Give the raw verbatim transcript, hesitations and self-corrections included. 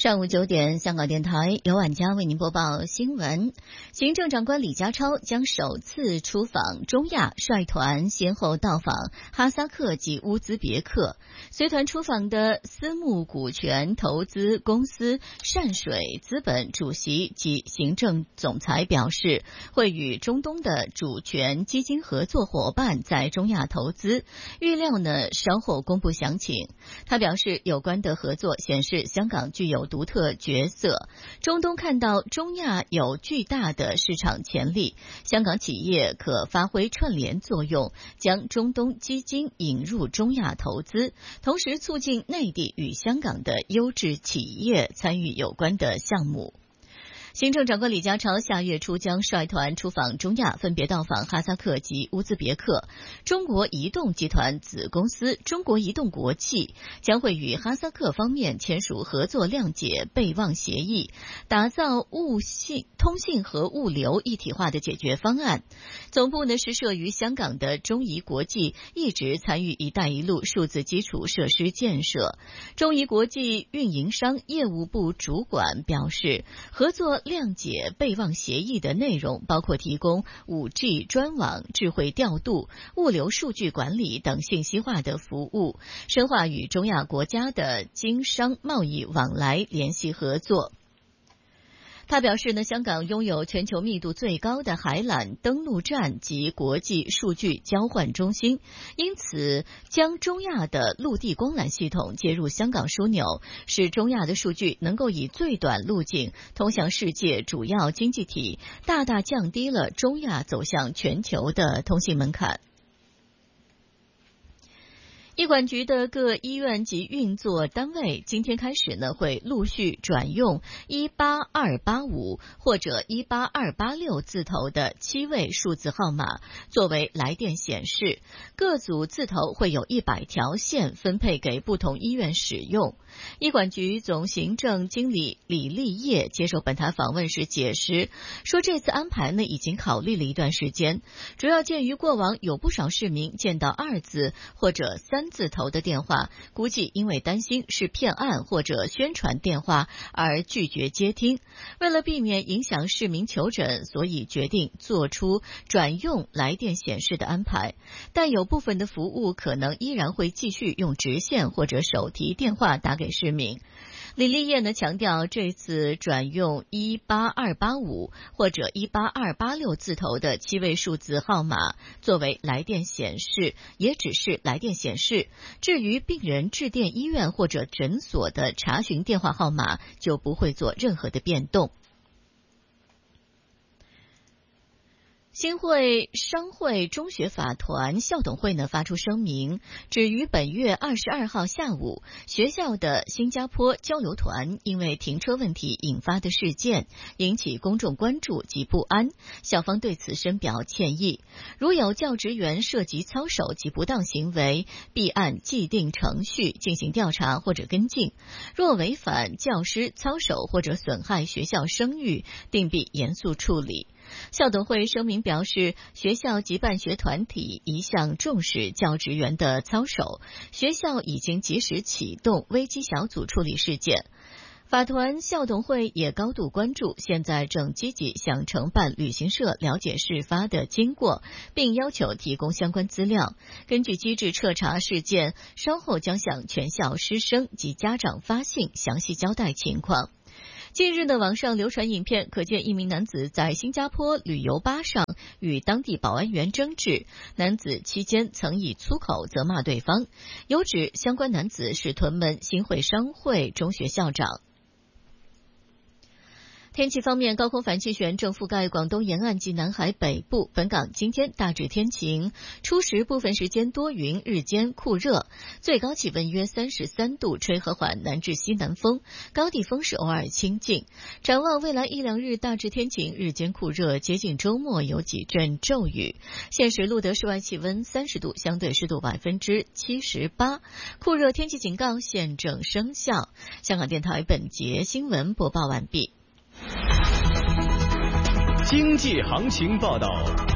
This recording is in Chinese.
上午九点，香港电台由晚佳为您播报新闻。行政长官李家超将首次出访中亚，率团先后到访哈萨克及乌兹别克。随团出访的私募股权投资公司善水资本主席及行政总裁表示，会与中东的主权基金合作伙伴在中亚投资，预料呢稍后公布详情。他表示，有关的合作显示香港具有独特角色，中东看到中亚有巨大的市场潜力，香港企业可发挥串联作用，将中东基金引入中亚投资，同时促进内地与香港的优质企业参与有关的项目。行政长官李家超下月初将率团出访中亚，分别到访哈萨克及乌兹别克。中国移动集团子公司中国移动国际将会与哈萨克方面签署合作谅解备忘协议，打造物信通信和物流一体化的解决方案。总部呢是设于香港的中移国际一直参与“一带一路”数字基础设施建设。中移国际运营商业务部主管表示，合作谅解备忘协议的内容包括提供 五 G 专网、智慧调度、物流数据管理等信息化的服务，深化与中亚国家的经商贸易往来联系合作。他表示呢，香港拥有全球密度最高的海缆登陆站及国际数据交换中心，因此将中亚的陆地光缆系统接入香港枢纽，使中亚的数据能够以最短路径通向世界主要经济体，大大降低了中亚走向全球的通信门槛。医管局的各医院及运作单位今天开始呢，会陆续转用一八二八五或者一八二八六字头的七位数字号码作为来电显示，各组字头会有一百条线分配给不同医院使用。医管局总行政经理李立业接受本台访问时解释说，这次安排呢已经考虑了一段时间，主要鉴于过往有不少市民见到二字或者三字头的电话，估计因为担心是骗案或者宣传电话而拒绝接听。为了避免影响市民求诊，所以决定做出转用来电显示的安排，但有部分的服务可能依然会继续用直线或者手提电话打给市民。李立业呢强调，这次转用一八二八五或者一八二八六字头的七位数字号码作为来电显示，也只是来电显示。至于病人致电医院或者诊所的查询电话号码，就不会做任何的变动。新会商会中学法团校董会呢发出声明，指于本月二十二号下午，学校的新加坡交流团因为停车问题引发的事件引起公众关注及不安，校方对此深表歉意。如有教职员涉及操守及不当行为，必按既定程序进行调查或者跟进；若违反教师操守或者损害学校声誉，定必严肃处理。校董会声明表示，学校及办学团体一向重视教职员的操守，学校已经及时启动危机小组处理事件。法团校董会也高度关注，现在正积极向承办旅行社了解事发的经过，并要求提供相关资料。根据机制彻查事件，稍后将向全校师生及家长发信，详细交代情况。近日的网上流传影片，可见一名男子在新加坡旅游巴上与当地保安员争执，男子期间曾以粗口责骂对方，有指相关男子是屯门新会商会中学校长。天气方面，高空反气旋正覆盖广东沿岸及南海北部，本港今天大致天晴，初时部分时间多云，日间酷热，最高气温约三十三度，吹和缓南至西南风，高地风势偶尔清劲。展望未来一两日大致天晴，日间酷热，接近周末有几阵骤雨。现时录得室外气温三十度，相对湿度百分之七十八，酷热天气警告现正生效。香港电台本节新闻播报完毕。 经济行情报道。